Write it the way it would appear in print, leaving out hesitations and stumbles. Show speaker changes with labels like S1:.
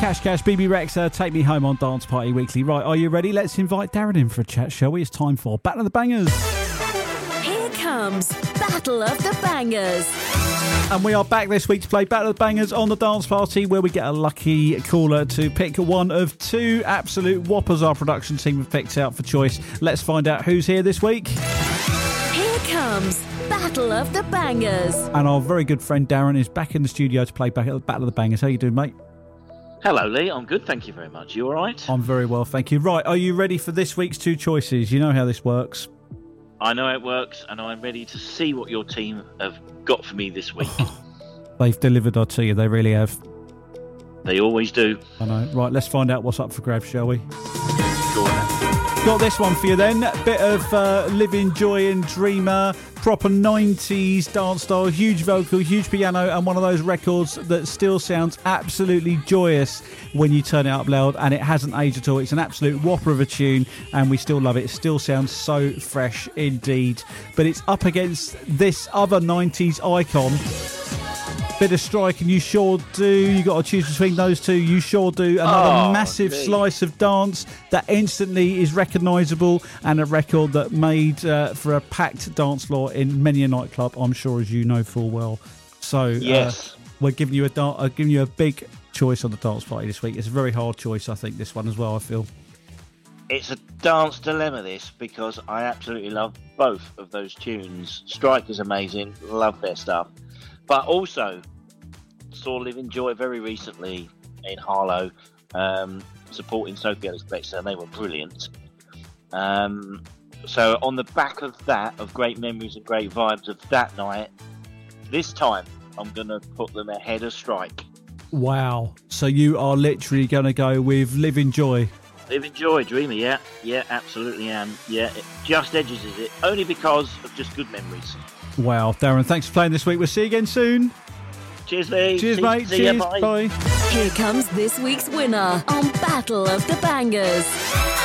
S1: Cash, BB Rexa, Take Me Home on Dance Party Weekly. Right, are you ready? Let's invite Darren in for a chat, shall we? It's time for Battle of the Bangers.
S2: Here comes Battle of the Bangers.
S1: And we are back this week to play Battle of the Bangers on the Dance Party, where we get a lucky caller to pick one of two absolute whoppers our production team have picked out for choice. Let's find out who's here this week.
S2: Here comes Battle of the Bangers.
S1: And our very good friend Darren is back in the studio to play Battle of the Bangers. How you doing, mate?
S3: Hello, Lee. I'm good, thank you very much. You all right?
S1: I'm very well, thank you. Right, are you ready for this week's two choices? You know how this works.
S3: I know how it works, and I'm ready to see what your team have got for me this week.
S1: They've delivered our to you, they really have.
S3: They always do.
S1: I know. Right, let's find out what's up for grabs, shall we?
S3: Go on.
S1: Got this one for you then. Bit of Living Joy and Dreamer, proper 90s dance style, huge vocal, huge piano, and one of those records that still sounds absolutely joyous when you turn it up loud, and it hasn't aged at all. It's an absolute whopper of a tune, and we still love it. It still sounds so fresh indeed. But it's up against this other 90s icon. Bit of strike and You Sure Do. You got to choose between those two. You Sure Do. Another massive slice of dance that instantly is recognisable, and a record that made for a packed dance floor in many a nightclub, I'm sure, as you know full well. So
S3: yes,
S1: we're giving you a big choice on the dance party this week. It's a very hard choice, I think, this one as well, I feel.
S3: it's a dance dilemma, this, because I absolutely love both of those tunes. Strike is amazing, love their stuff, but also saw Living Joy very recently in Harlow, supporting Sophie Ellis-Bextor, and they were brilliant. So on the back of that, of great memories and great vibes of that night, this time I'm going to put them ahead of Strike.
S1: Wow. So you are literally going to go with Living Joy?
S3: Living Joy, Dreamer, yeah, absolutely am. Yeah, it just edges it, only because of just good memories.
S1: Wow. Darren, thanks for playing this week. We'll see you again soon.
S3: Cheers, Lee.
S1: Cheers, mate.
S3: See
S1: Cheers.
S3: ya, bye.
S1: Bye.
S2: Here comes this week's winner on Battle of the Bangers.